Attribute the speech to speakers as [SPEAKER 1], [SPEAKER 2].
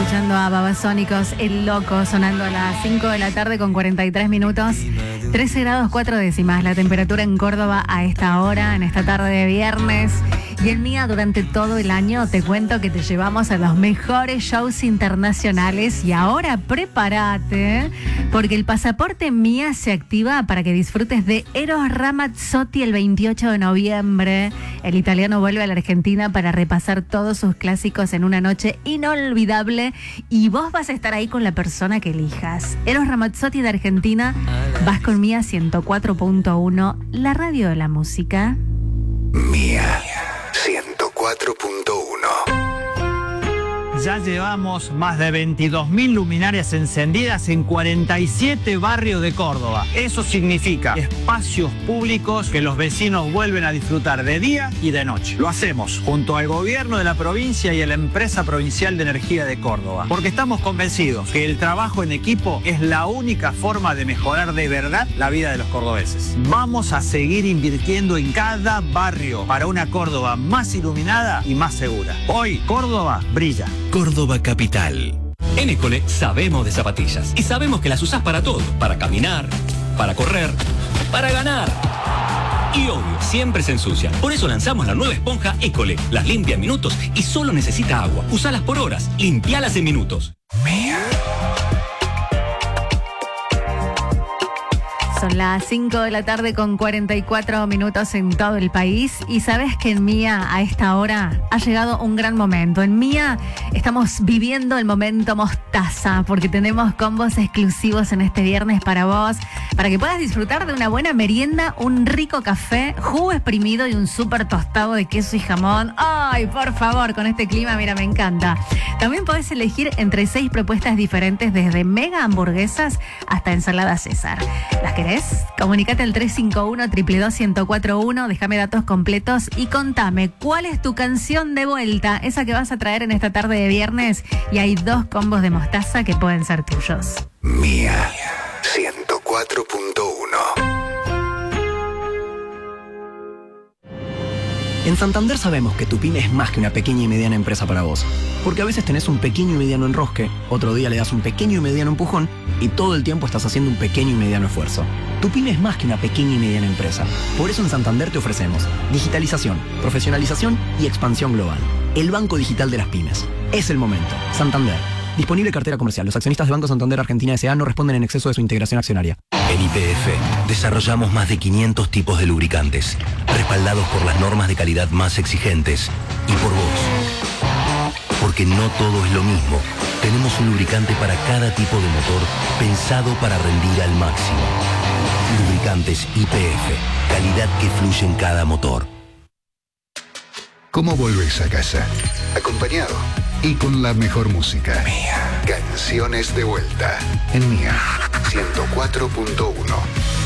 [SPEAKER 1] escuchando a Babasónicos, El Loco, sonando a las 5 de la tarde con 43 minutos. 13 grados 4 décimas la temperatura en Córdoba a esta hora, en esta tarde de viernes. Y en Mía, durante todo el año, te cuento que te llevamos a los mejores shows internacionales. Y ahora prepárate, porque el pasaporte Mía se activa para que disfrutes de Eros Ramazzotti el 28 de noviembre. El italiano vuelve a la Argentina para repasar todos sus clásicos en una noche inolvidable. Y vos vas a estar ahí con la persona que elijas. Eros Ramazzotti de Argentina, vas con Mía 104.1, la radio de la música.
[SPEAKER 2] Mía 104.1.
[SPEAKER 3] Ya llevamos más de 22.000 luminarias encendidas en 47 barrios de Córdoba. Eso significa espacios públicos que los vecinos vuelven a disfrutar de día y de noche. Lo hacemos junto al gobierno de la provincia y a la empresa provincial de energía de Córdoba, porque estamos convencidos que el trabajo en equipo es la única forma de mejorar de verdad la vida de los cordobeses. Vamos a seguir invirtiendo en cada barrio para una Córdoba más iluminada y más segura. Hoy Córdoba brilla.
[SPEAKER 2] Córdoba Capital.
[SPEAKER 4] En École sabemos de zapatillas y sabemos que las usás para todo, para caminar, para correr, para ganar. Y obvio, siempre se ensucian. Por eso lanzamos la nueva esponja École. Las limpia en minutos y solo necesita agua. Usalas por horas, limpialas en minutos.
[SPEAKER 2] Mía.
[SPEAKER 1] Son las 5 de la tarde con 44 minutos en todo el país. Y sabes que en Mía, a esta hora, ha llegado un gran momento. En Mía estamos viviendo el momento mostaza, porque tenemos combos exclusivos en este viernes para vos, para que puedas disfrutar de una buena merienda, un rico café, jugo exprimido y un súper tostado de queso y jamón. ¡Ay, por favor! Con este clima, mira, me encanta. También podés elegir entre 6 propuestas diferentes, desde mega hamburguesas hasta ensalada César. ¿Las querés? Comunicate al 351-222-1041, déjame datos completos y contame cuál es tu canción de vuelta, esa que vas a traer en esta tarde de viernes, y hay 2 combos de mostaza que pueden ser tuyos.
[SPEAKER 2] Mía 104.1.
[SPEAKER 5] En Santander sabemos que tu pyme es más que una pequeña y mediana empresa para vos. Porque a veces tenés un pequeño y mediano enrosque, otro día le das un pequeño y mediano empujón y todo el tiempo estás haciendo un pequeño y mediano esfuerzo. Tu pyme es más que una pequeña y mediana empresa. Por eso en Santander te ofrecemos digitalización, profesionalización y expansión global. El banco digital de las pymes. Es el momento. Santander. Disponible cartera comercial. Los accionistas de Banco Santander Argentina S.A. no responden en exceso de su integración accionaria.
[SPEAKER 6] En YPF desarrollamos más de 500 tipos de lubricantes, respaldados por las normas de calidad más exigentes y por vos. Porque no todo es lo mismo. Tenemos un lubricante para cada tipo de motor, pensado para rendir al máximo. Lubricantes YPF, calidad que fluye en cada motor.
[SPEAKER 2] ¿Cómo volvés a casa? Acompañado y con la mejor música. Mía. Canciones de vuelta. En Mía 104.1.